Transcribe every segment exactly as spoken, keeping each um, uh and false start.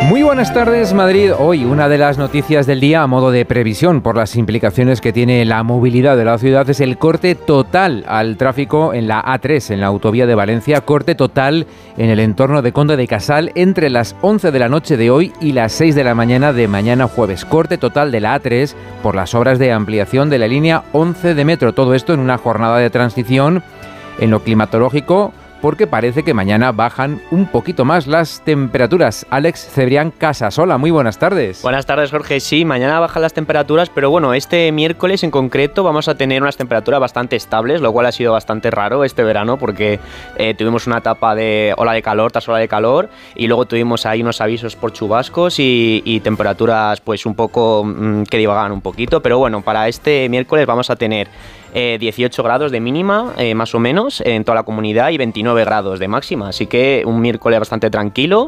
Muy buenas tardes, Madrid. Hoy una de las noticias del día a modo de previsión por las implicaciones que tiene la movilidad de la ciudad es el corte total al tráfico en la A tres, en la autovía de Valencia, corte total en el entorno de Conde de Casal entre las once de la noche de hoy y las seis de la mañana de mañana jueves. Corte total de la A tres por las obras de ampliación de la línea once de metro. Todo esto en una jornada de transición en lo climatológico, porque parece que mañana bajan un poquito más las temperaturas. Alex Cebrián Casasola, muy buenas tardes. Buenas tardes, Jorge. Sí, mañana bajan las temperaturas, pero bueno, este miércoles en concreto vamos a tener unas temperaturas bastante estables, lo cual ha sido bastante raro este verano porque eh, tuvimos una etapa de ola de calor tras ola de calor y luego tuvimos ahí unos avisos por chubascos y, y temperaturas pues un poco mmm, que divagaban un poquito, pero bueno, para este miércoles vamos a tener Eh, dieciocho grados de mínima, eh, más o menos, en toda la comunidad y veintinueve grados de máxima. Así que un miércoles bastante tranquilo.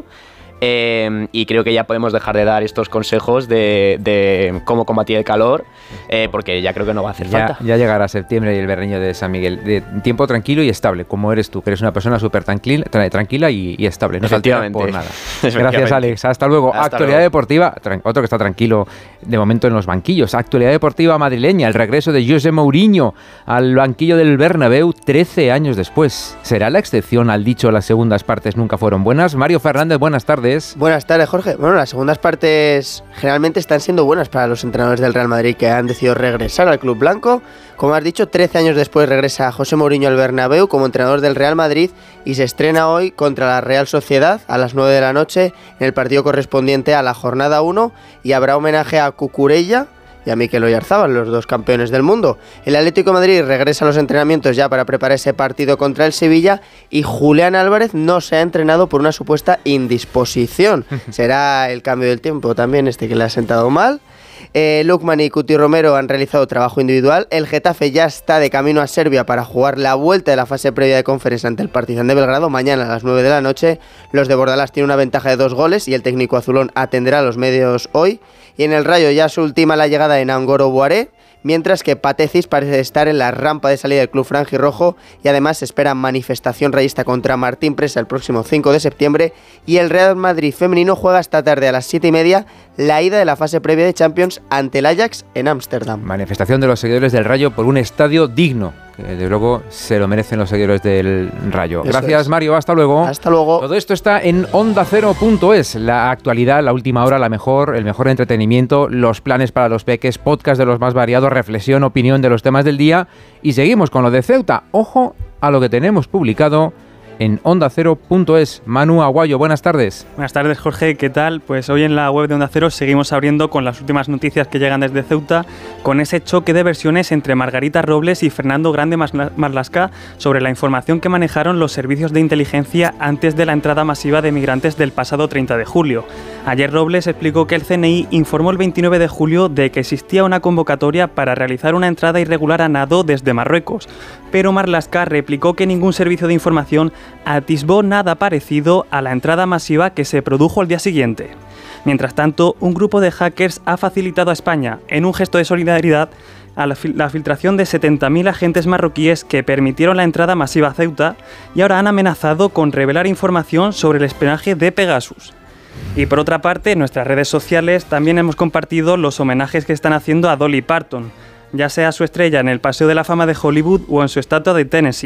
Eh, y creo que ya podemos dejar de dar estos consejos de, de cómo combatir el calor, eh, porque ya creo que no va a hacer ya, falta. Ya llegará septiembre y el berreño de San Miguel. De tiempo tranquilo y estable, como eres tú, que eres una persona súper tranquila, tra- tranquila y, y estable. No saltea por nada. Gracias, Alex. Hasta luego. Hasta Actualidad luego. deportiva, tran- otro que está tranquilo de momento en los banquillos. Actualidad deportiva madrileña, el regreso de José Mourinho al banquillo del Bernabéu trece años después. ¿Será la excepción al dicho las segundas partes nunca fueron buenas? Mario Fernández, buenas tardes. Buenas tardes, Jorge. Bueno, las segundas partes generalmente están siendo buenas para los entrenadores del Real Madrid que han decidido regresar al club blanco. Como has dicho, trece años después regresa José Mourinho al Bernabéu como entrenador del Real Madrid y se estrena hoy contra la Real Sociedad a las nueve de la noche en el partido correspondiente a la jornada uno y habrá homenaje a Cucurella y a Mikel Oyarzabal, los dos campeones del mundo. El Atlético de Madrid regresa a los entrenamientos ya para preparar ese partido contra el Sevilla y Julián Álvarez no se ha entrenado por una supuesta indisposición. Será el cambio del tiempo también este que le ha sentado mal. Eh, Lukman y Cuti Romero han realizado trabajo individual. El Getafe ya está de camino a Serbia para jugar la vuelta de la fase previa de Conference ante el Partizan de Belgrado mañana a las nueve de la noche. Los de Bordalás tienen una ventaja de dos goles y el técnico azulón atenderá a los medios hoy. Y en el Rayo ya se ultima la llegada de Nangolo Boaré, mientras que Patecis parece estar en la rampa de salida del club franjirrojo y además se espera manifestación rayista contra Martín Presa el próximo cinco de septiembre y el Real Madrid femenino juega esta tarde a las siete y media la ida de la fase previa de Champions ante el Ajax en Ámsterdam. Manifestación de los seguidores del Rayo por un estadio digno, que desde luego se lo merecen los seguidores del Rayo. Eso Gracias, es. Mario, hasta luego. Hasta luego. Todo esto está en onda cero punto es, la actualidad, la última hora, la mejor, el mejor entretenimiento, los planes para los peques, podcast de los más variados, reflexión, opinión de los temas del día y seguimos con lo de Ceuta. Ojo a lo que tenemos publicado en onda cero punto es. Manu Aguayo, buenas tardes. Buenas tardes, Jorge, ¿qué tal? Pues hoy en la web de Onda Cero seguimos abriendo con las últimas noticias que llegan desde Ceuta, con ese choque de versiones entre Margarita Robles y Fernando Grande Marlaska sobre la información que manejaron los servicios de inteligencia antes de la entrada masiva de migrantes del pasado treinta de julio. Ayer Robles explicó que el C N I informó el veintinueve de julio de que existía una convocatoria para realizar una entrada irregular a nado desde Marruecos, pero Marlaska replicó que ningún servicio de información atisbó nada parecido a la entrada masiva que se produjo al día siguiente. Mientras tanto, un grupo de hackers ha facilitado a España, en un gesto de solidaridad, a la, fil- la filtración de setenta mil agentes marroquíes que permitieron la entrada masiva a Ceuta y ahora han amenazado con revelar información sobre el espionaje de Pegasus. Y por otra parte, en nuestras redes sociales también hemos compartido los homenajes que están haciendo a Dolly Parton, ya sea su estrella en el Paseo de la Fama de Hollywood o en su estatua de Tennessee.